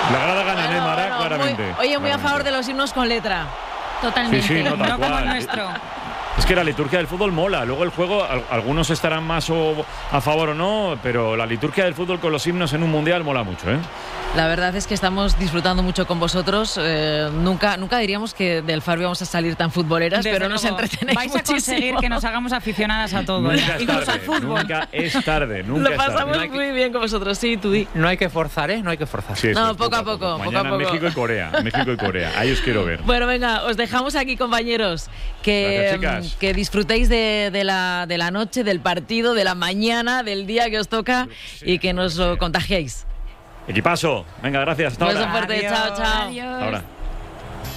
La grada gana Neymar, claramente. Muy a favor de los himnos con letra. Totalmente, Sí, no, tal no como cual. el nuestro. Es que la liturgia del fútbol mola. Luego el juego, algunos estarán más a favor o no, pero la liturgia del fútbol con los himnos en un mundial mola mucho, ¿eh? La verdad es que estamos disfrutando mucho con vosotros. Nunca diríamos que del Faro íbamos a salir tan futboleras, Desde pero nos luego, entretenéis vais a conseguir muchísimo. que nos hagamos aficionadas a todo, Nunca es incluso al tarde, fútbol. nunca es tarde, nunca Lo es tarde. pasamos muy bien con vosotros, sí, tú di. No hay que forzar, ¿eh? No hay que forzar. Sí, eso No, es poco a poco, Mañana poco a poco. México y Corea. Ahí os quiero ver. Bueno, venga, os dejamos aquí, compañeros. Gracias, chicas. Que disfrutéis de la noche, del partido, de la mañana, del día que os toca y que nos lo contagiéis. Equipazo. Venga, gracias. Hasta Un beso ahora. fuerte, Adiós. chao, chao. Adiós. Hasta ahora.